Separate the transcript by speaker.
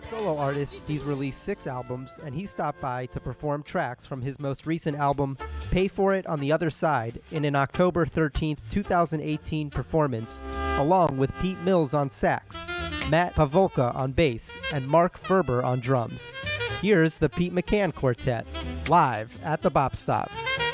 Speaker 1: Solo artist, he's released 6 albums, and he stopped by to perform tracks from his most recent album, Pay For It on the Other Side, in an October 13th, 2018 performance, along with Pete Mills on sax, Matt Pavolka on bass, and Mark Ferber on drums. Here's the Pete McCann Quartet, live at the Bop Stop.